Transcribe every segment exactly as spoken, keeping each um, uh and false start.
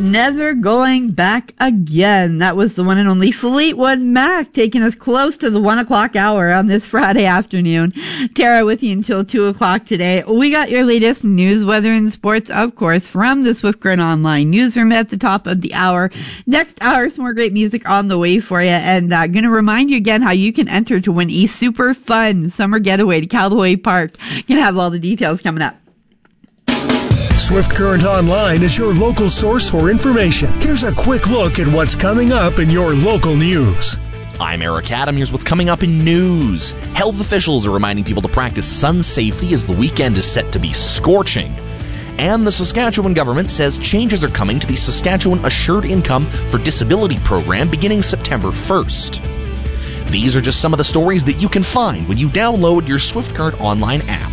Never Going Back Again. That was the one and only Fleetwood Mac, taking us close to the one o'clock hour on this Friday afternoon. Tara with you until two o'clock today. We got your latest news, weather, and sports, of course, from the Swift Current Online newsroom at the top of the hour. Next hour, some more great music on the way for you. And uh, going to remind you again how you can enter to win a super fun summer getaway to Callaway Park. Going to have all the details coming up. Swift Current Online is your local source for information. Here's a quick look at what's coming up in your local news. I'm Eric Adam. Here's what's coming up in news. Health officials are reminding people to practice sun safety as the weekend is set to be scorching. And the Saskatchewan government says changes are coming to the Saskatchewan Assured Income for Disability program beginning September first. These are just some of the stories that you can find when you download your Swift Current Online app.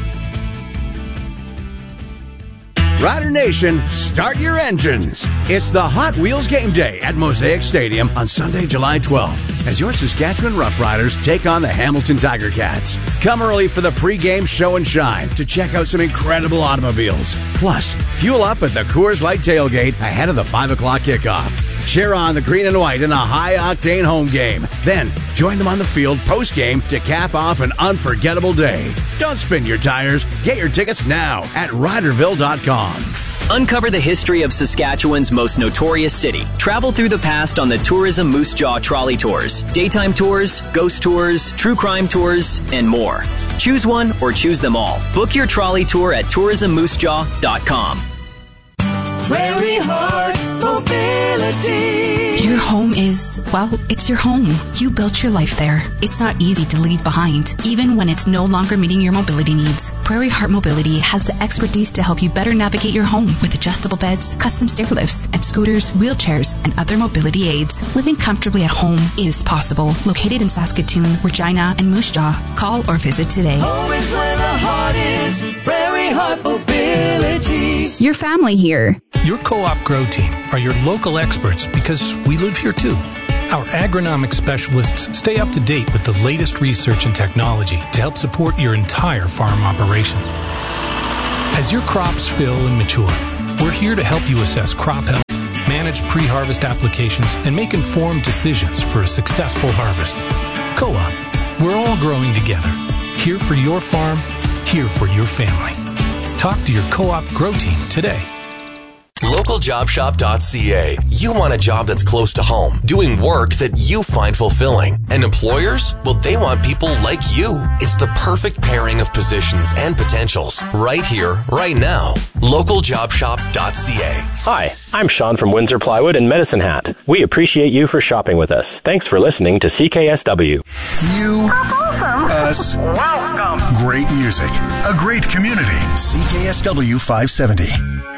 Rider Nation, start your engines. It's the Hot Wheels Game Day at Mosaic Stadium on Sunday, July twelfth, as your Saskatchewan Roughriders take on the Hamilton Tiger Cats. Come early for the pre-game show and shine to check out some incredible automobiles. Plus, fuel up at the Coors Light tailgate ahead of the five o'clock kickoff. Cheer on the green and white in a high-octane home game. Then, join them on the field post-game to cap off an unforgettable day. Don't spin your tires. Get your tickets now at riderville dot com. Uncover the history of Saskatchewan's most notorious city. Travel through the past on the Tourism Moose Jaw Trolley Tours. Daytime tours, ghost tours, true crime tours, and more. Choose one or choose them all. Book your trolley tour at tourism moose jaw dot com. Prairie Heart Mobility. Your home is, well, it's your home. You built your life there. It's not easy to leave behind, even when it's no longer meeting your mobility needs. Prairie Heart Mobility has the expertise to help you better navigate your home with adjustable beds, custom stair lifts, and scooters, wheelchairs, and other mobility aids. Living comfortably at home is possible. Located in Saskatoon, Regina, and Moose Jaw. Call or visit today. Home is where the heart is. Prairie Heart Mobility. Your family here. Your Co-op Grow team are your local experts because we live here too. Our agronomic specialists stay up to date with the latest research and technology to help support your entire farm operation. As your crops fill and mature, we're here to help you assess crop health, manage pre-harvest applications, and make informed decisions for a successful harvest. Co-op, we're all growing together. Here for your farm, here for your family. Talk to your Co-op Grow team today. local job shop dot c a. You want a job that's close to home, doing work that you find fulfilling. And employers? Well, they want people like you. It's the perfect pairing of positions and potentials right here, right now. local job shop dot c a. Hi, I'm Sean from Windsor Plywood and Medicine Hat. We appreciate you for shopping with us. Thanks for listening to C K S W. You, us, welcome. Great music, a great community. C K S W five seventy.